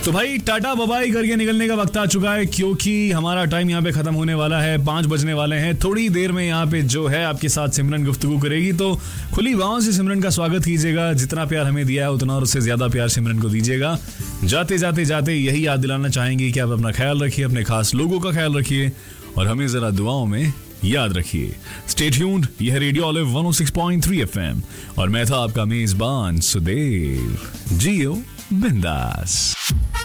तो भाई tata bye करके निकलने का वक्त आ चुका है, क्योंकि हमारा टाइम यहाँ पे खत्म होने वाला है। 5 बजने वाले हैं। थोड़ी देर में यहाँ पे जो है आपके साथ सिमरन गुफ्तगू करेगी, तो खुली बाहों से सिमरन का स्वागत कीजिएगा। जितना प्यार हमें दिया है उतना और उससे ज्यादा प्यार सिमरन को दीजिएगा। जाते जाते जाते यही याद दिलाना चाहेंगे कि आप अपना ख्याल रखिए, अपने खास लोगों का ख्याल रखिए और हमें जरा दुआओं में याद रखिए। स्टे ट्यून्ड, यह है रेडियो ऑलिव 106.3 FM और मैं था आपका मेजबान सुदेव। जियो बिंदास।